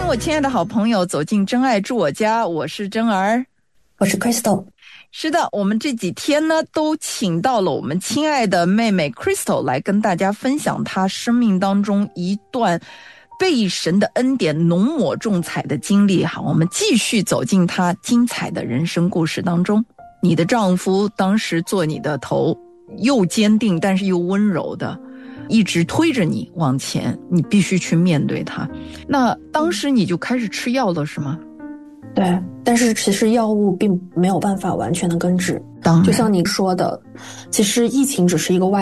迎我亲爱的好朋友走进真爱住我家，我是真儿， 我是 Crystal。 是的，我们这几天呢都请到了我们亲爱的妹妹 Crystal 来跟大家分享她生命当中一段被神的恩典浓抹重彩的经历。好，我们继续走进她精彩的人生故事当中。你的丈夫当时做你的头，又坚定但是又温柔的一直推着你往前，你必须去面对它。那当时你就开始吃药了是吗？ 对，但是其实药物并没有办法完全的根治。 当然， 就像你说的，其实疫情只是一个外